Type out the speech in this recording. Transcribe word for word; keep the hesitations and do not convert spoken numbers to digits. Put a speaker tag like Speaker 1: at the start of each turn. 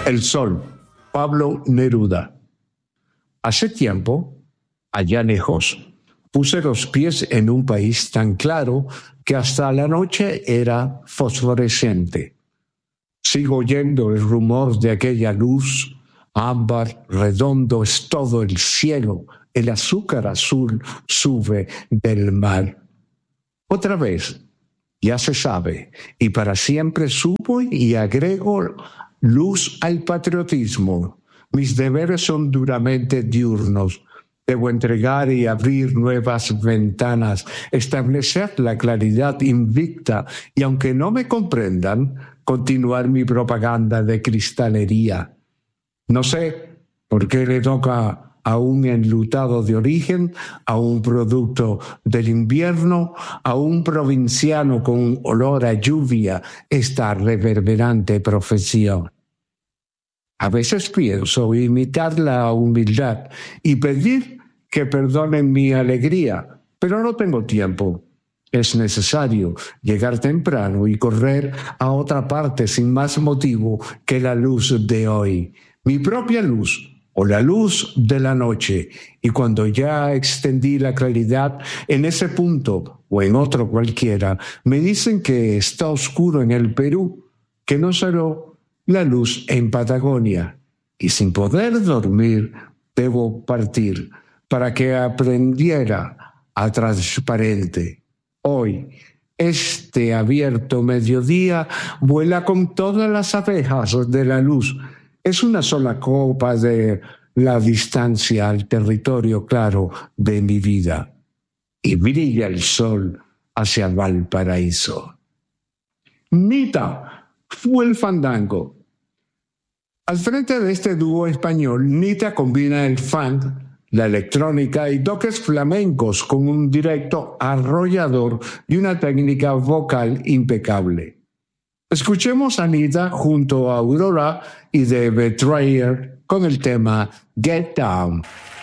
Speaker 1: El sol, Pablo Neruda. Hace tiempo, allá lejos, puse los pies en un país tan claro que hasta la noche era fosforescente. Sigo oyendo el rumor de aquella luz, ámbar, redondo es todo el cielo, el azúcar azul sube del mar. Otra vez, ya se sabe, y para siempre subo y agrego luz al patriotismo. Mis deberes son duramente diurnos. Debo entregar y abrir nuevas ventanas, establecer la claridad invicta y, aunque no me comprendan, continuar mi propaganda de cristalería. No sé por qué le toca a un enlutado de origen, a un producto del invierno, a un provinciano con olor a lluvia, esta reverberante profesión. A veces pienso imitar la humildad y pedir que perdonen mi alegría, pero no tengo tiempo. Es necesario llegar temprano y correr a otra parte sin más motivo que la luz de hoy, mi propia luz o la luz de la noche. Y cuando ya extendí la claridad en ese punto o en otro cualquiera, me dicen que está oscuro en el Perú, que no salió la luz en Patagonia. Y sin poder dormir, debo partir para que aprendiera a transparente. Hoy, este abierto mediodía vuela con todas las abejas de la luz. Es una sola copa de la distancia al territorio claro de mi vida. Y brilla el sol hacia Valparaíso. Nita fue el fandango. Al frente de este dúo español, Nita combina el funk, la electrónica y toques flamencos con un directo arrollador y una técnica vocal impecable. Escuchemos a Nita junto a Aurora y The Betrayer con el tema Get Down.